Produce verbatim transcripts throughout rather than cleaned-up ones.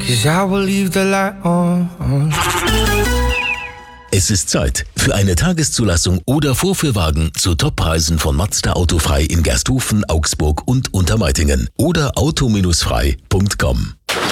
'cause I will leave the light on. Es ist Zeit für eine Tageszulassung oder Vorführwagen zu Toppreisen von Mazda Autofrei in Gersthofen, Augsburg und Untermeitingen oder auto frei punkt com.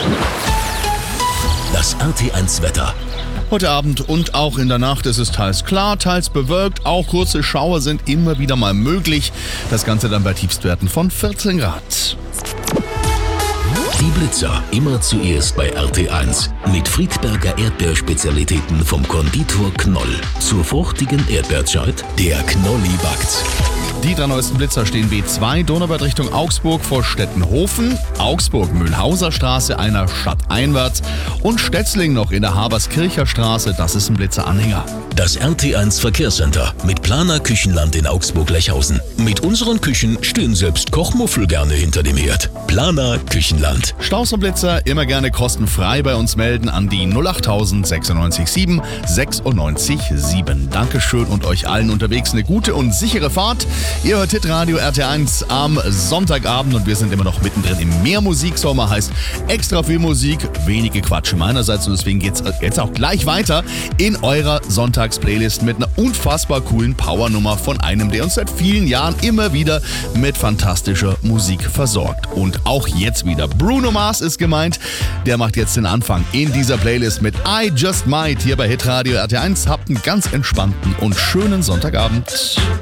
Das R T eins Wetter. Heute Abend und auch in der Nacht ist es teils klar, teils bewölkt. Auch kurze Schauer sind immer wieder mal möglich. Das Ganze dann bei Tiefstwerten von vierzehn Grad. Die Blitzer immer zuerst bei R T eins. Mit Friedberger Erdbeerspezialitäten vom Konditor Knoll. Zur fruchtigen Erdbeerzeit, der Knolli backt. Die drei neuesten Blitzer stehen B zwei, Donauwörth Richtung Augsburg vor Stettenhofen, Augsburg-Mühlhauser Straße, einer stadteinwärts und Stetzling noch in der Haberskircher Straße, das ist ein Blitzeranhänger. Das R T eins Verkehrscenter mit Planer Küchenland in Augsburg-Lechhausen. Mit unseren Küchen stehen selbst Kochmuffel gerne hinter dem Herd. Planer Küchenland. Staus und Blitzer immer gerne kostenfrei bei uns melden an die null acht sechsundneunzig sieben sechsundneunzig sieben. Dankeschön und euch allen unterwegs eine gute und sichere Fahrt. Ihr hört Hitradio R T eins am Sonntagabend und wir sind immer noch mittendrin im Mehrmusiksommer, heißt extra viel Musik, wenige Quatsche meinerseits und deswegen geht's jetzt auch gleich weiter in eurer Sonntagsplaylist mit einer unfassbar coolen Powernummer von einem, der uns seit vielen Jahren immer wieder mit fantastischer Musik versorgt. Und auch jetzt wieder. Bruno Mars ist gemeint, der macht jetzt den Anfang in dieser Playlist mit I Just Might hier bei Hitradio R T eins. Habt einen ganz entspannten und schönen Sonntagabend.